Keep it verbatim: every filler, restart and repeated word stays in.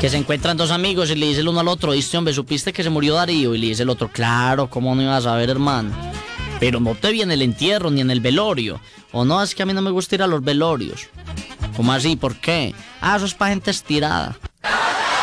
Que se encuentran dos amigos y le dice el uno al otro, ¿viste, hombre? ¿Supiste que se murió Darío? Y le dice el otro, claro, ¿cómo no ibas a saber, hermano? Pero no te vi en el entierro ni en el velorio. O no, es que a mí no me gusta ir a los velorios. ¿Cómo así? ¿Por qué? Ah, eso es para gente estirada.